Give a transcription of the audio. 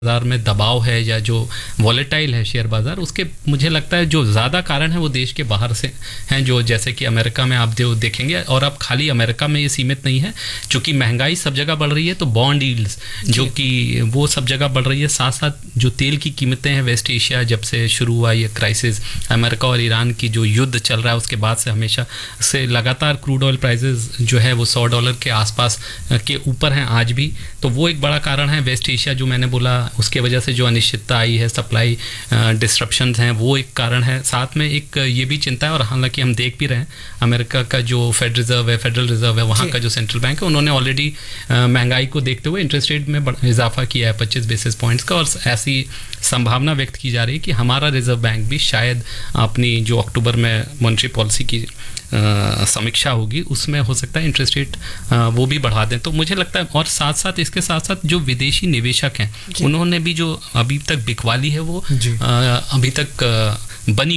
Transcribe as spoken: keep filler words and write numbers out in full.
बाजार में दबाव है या जो वॉलेटाइल है शेयर बाजार, उसके मुझे लगता है जो ज़्यादा कारण है वो देश के बाहर से हैं, जो जैसे कि अमेरिका में आप जो देखेंगे, और अब खाली अमेरिका में ये सीमित नहीं है, चूँकि महंगाई सब जगह बढ़ रही है तो बॉन्ड यील्ड्स जो कि वो सब जगह बढ़ रही है, साथ साथ जो तेल की कीमतें हैं वेस्ट एशिया जब से शुरू हुआ ये क्राइसिस, अमेरिका और ईरान की जो युद्ध चल रहा है उसके बाद से हमेशा से लगातार क्रूड ऑयल प्राइसेस जो है वो सौ डॉलर के आसपास के ऊपर हैं आज भी, तो वो एक बड़ा कारण है। वेस्ट एशिया जो मैंने बोला उसके वजह से जो अनिश्चितता आई है, सप्लाई डिस्ट्रप्शंस हैं, वो एक कारण है। साथ में एक ये भी चिंता है, और हालांकि हम देख भी रहे हैं अमेरिका का जो फेड रिजर्व है, फेडरल रिजर्व है, वहाँ का जो सेंट्रल बैंक है, उन्होंने ऑलरेडी महंगाई को देखते हुए इंटरेस्ट रेट में इजाफा किया है पच्चीस बेसिस पॉइंट्स का, और ऐसी संभावना व्यक्त की जा रही है कि हमारा रिजर्व बैंक भी शायद अपनी जो अक्टूबर में मॉनेटरी पॉलिसी की Uh, समीक्षा होगी उसमें हो सकता है इंटरेस्ट रेट uh, वो भी बढ़ा दें। तो मुझे लगता है, और साथ साथ इसके साथ साथ जो विदेशी निवेशक हैं उन्होंने भी जो अभी तक बिकवाली है वो uh, अभी तक uh, बनी